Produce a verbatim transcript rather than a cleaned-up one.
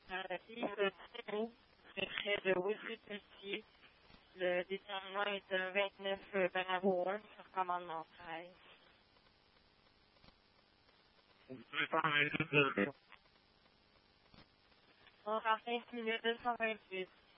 Euh, Yves Thibault, très près de Wilfrid-Pelletier. Le déterminant est de vingt-neuf Bravo un sur commandement treize. On rend cinq minutes deux cent vingt-huit.